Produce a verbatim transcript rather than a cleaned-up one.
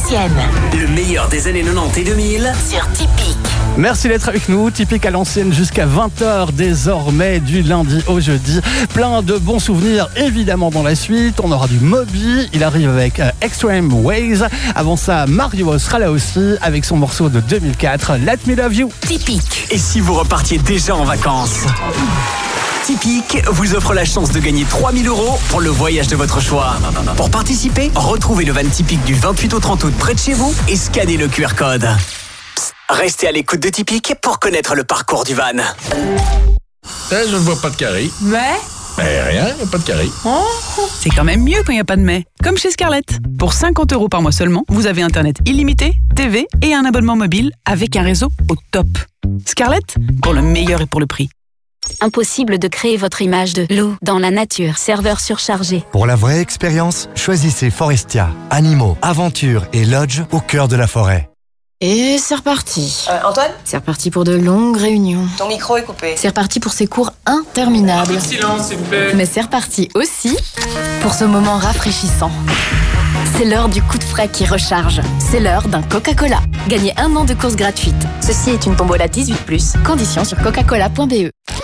l'ancienne. Le meilleur des années quatre-vingt-dix et deux mille sur Tipeee. Merci d'être avec nous. Tipeee à l'ancienne jusqu'à vingt heures désormais, du lundi au jeudi. Plein de bons souvenirs évidemment dans la suite. On aura du Moby. Il arrive avec euh, Extreme Ways. Avant ça, Mario sera là aussi avec son morceau de deux mille quatre, Let Me Love You. Tipeee. Et si vous repartiez déjà en vacances? Tipeee vous offre la chance de gagner trois mille euros pour le voyage de votre choix. Pour participer, retrouvez le van Tipeee du vingt-huit au trente août près de chez vous et scannez le Q R code. Psst, restez à l'écoute de Tipeee pour connaître le parcours du van. Là, je ne vois pas de carré. Mais Ben rien, il n'y a pas de carré. oh, c'est quand même mieux quand il n'y a pas de mais. Comme chez Scarlett. Pour cinquante euros par mois seulement, vous avez Internet illimité, T V et un abonnement mobile avec un réseau au top. Scarlett, pour le meilleur et pour le prix. Impossible de créer votre image de loup dans la nature, serveur surchargé. Pour la vraie expérience, choisissez Forestia, animaux, aventures et lodge au cœur de la forêt. Et c'est reparti. Euh, Antoine, C'est reparti pour de longues réunions. ton micro est coupé. C'est reparti pour ces cours interminables. Silence, s'il vous plaît. Mais c'est reparti aussi pour ce moment rafraîchissant. C'est l'heure du coup de frais qui recharge. C'est l'heure d'un Coca-Cola. Gagnez un an de courses gratuites. Ceci est une tombola dix-huit plus. Conditions sur coca cola point b e.